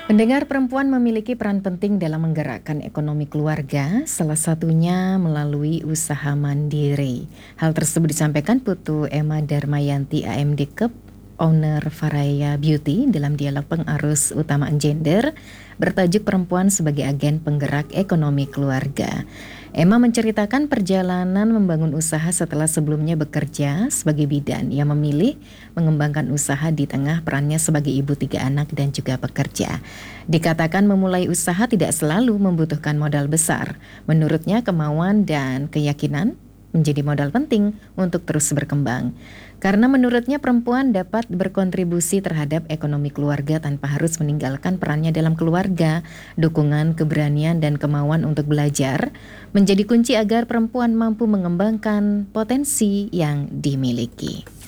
Pendengar perempuan memiliki peran penting dalam menggerakkan ekonomi keluarga, salah satunya melalui usaha mandiri. Hal tersebut disampaikan Putu Emma Darmayanti AMD Kep, owner Faraya Beauty dalam dialog pengarus utamaan gender bertajuk Perempuan sebagai Agen Penggerak Ekonomi Keluarga. Emma menceritakan perjalanan membangun usaha setelah sebelumnya bekerja sebagai bidan. Ia memilih mengembangkan usaha di tengah perannya sebagai ibu 3 anak dan juga pekerja. Dikatakan memulai usaha tidak selalu membutuhkan modal besar. Menurutnya kemauan dan keyakinan menjadi modal penting untuk terus berkembang. Karena menurutnya perempuan dapat berkontribusi terhadap ekonomi keluarga tanpa harus meninggalkan perannya dalam keluarga. Dukungan, keberanian, dan kemauan untuk belajar menjadi kunci agar perempuan mampu mengembangkan potensi yang dimiliki.